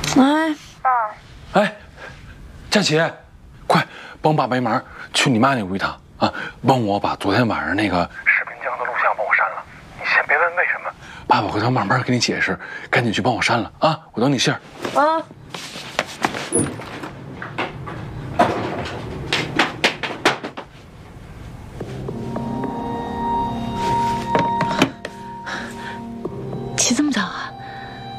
哎， 爸，哎，佳琪，快帮爸帮忙，去你妈那屋一趟啊！帮我把昨天晚上那个视频江的录像帮我删了。你先别问为什么，爸爸回头慢慢跟你解释。赶紧去帮我删了啊！我等你信儿。 啊。